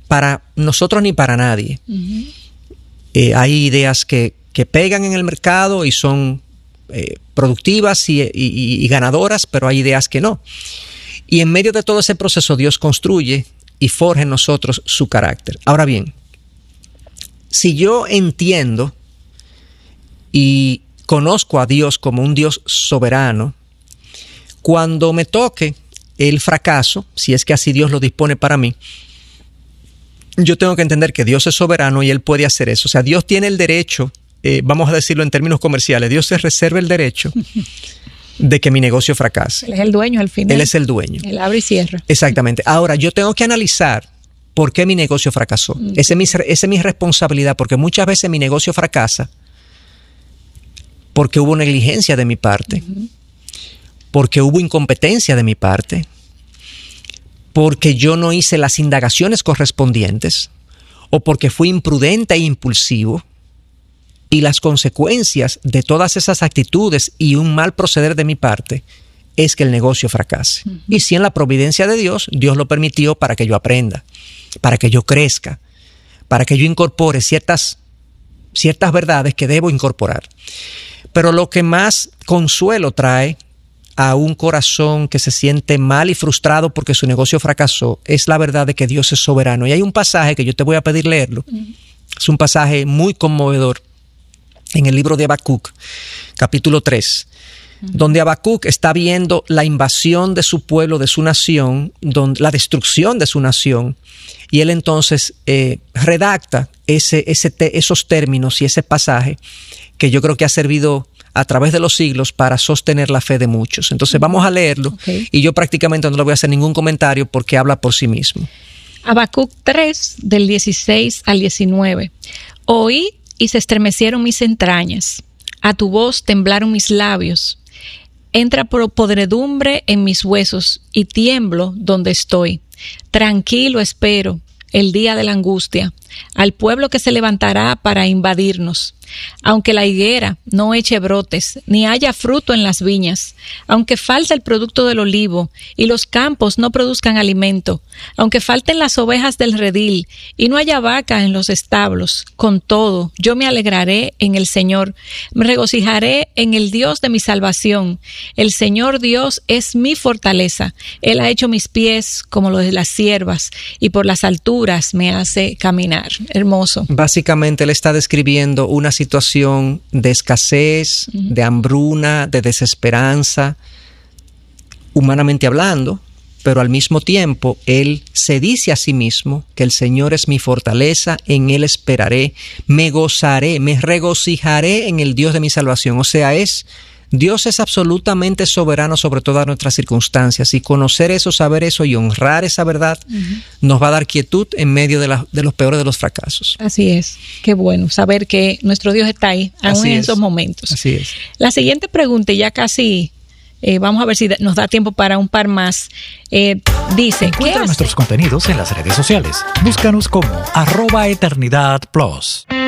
para nosotros ni para nadie. Hay ideas que pegan en el mercado y son productivas y ganadoras, pero hay ideas que no. Y en medio de todo ese proceso Dios construye y forja en nosotros su carácter. Ahora bien, si yo entiendo y conozco a Dios como un Dios soberano, cuando me toque el fracaso, si es que así Dios lo dispone para mí, yo tengo que entender que Dios es soberano y Él puede hacer eso. O sea, Dios tiene el derecho, vamos a decirlo en términos comerciales, Dios se reserva el derecho de que mi negocio fracase. Él es el dueño al final. Él es el dueño. Él abre y cierra. Exactamente. Ahora, yo tengo que analizar por qué mi negocio fracasó. Esa es mi responsabilidad, porque muchas veces mi negocio fracasa porque hubo negligencia de mi parte, porque hubo incompetencia de mi parte, porque yo no hice las indagaciones correspondientes, o porque fui imprudente e impulsivo. Y las consecuencias de todas esas actitudes y un mal proceder de mi parte es que el negocio fracase. Y si en la providencia de Dios, Dios lo permitió para que yo aprenda, para que yo crezca, para que yo incorpore ciertas verdades que debo incorporar. Pero lo que más consuelo trae a un corazón que se siente mal y frustrado porque su negocio fracasó es la verdad de que Dios es soberano. Y hay un pasaje que yo te voy a pedir leerlo. Es un pasaje muy conmovedor en el libro de Habacuc, capítulo 3, donde Habacuc está viendo la invasión de su pueblo, de su nación, la destrucción de su nación, y él entonces redacta esos términos y ese pasaje que yo creo que ha servido a través de los siglos para sostener la fe de muchos. Entonces vamos a leerlo, y yo prácticamente no le voy a hacer ningún comentario porque habla por sí mismo. Habacuc 3, del 16 al 19. Oí y se estremecieron mis entrañas. A tu voz temblaron mis labios. Entra por podredumbre en mis huesos y tiemblo donde estoy. Tranquilo espero el día de la angustia, al pueblo que se levantará para invadirnos. Aunque la higuera no eche brotes, ni haya fruto en las viñas, aunque falte el producto del olivo, y los campos no produzcan alimento, aunque falten las ovejas del redil, y no haya vaca en los establos, con todo, yo me alegraré en el Señor, me regocijaré en el Dios de mi salvación. El Señor Dios es mi fortaleza, Él ha hecho mis pies como los de las ciervas, y por las alturas me hace caminar. Hermoso. Básicamente él está describiendo una situación de escasez, de hambruna, de desesperanza, humanamente hablando, pero al mismo tiempo él se dice a sí mismo que el Señor es mi fortaleza, en Él esperaré, me gozaré, me regocijaré en el Dios de mi salvación. O sea, Dios es absolutamente soberano sobre todas nuestras circunstancias, y conocer eso, saber eso y honrar esa verdad nos va a dar quietud en medio de los peores de los fracasos. Así es, qué bueno saber que nuestro Dios está ahí, aún en esos momentos. Así es. La siguiente pregunta, ya casi vamos a ver si nos da tiempo para un par más. Dice, encuentra nuestros contenidos en las redes sociales. Búscanos como @EternidadPlus.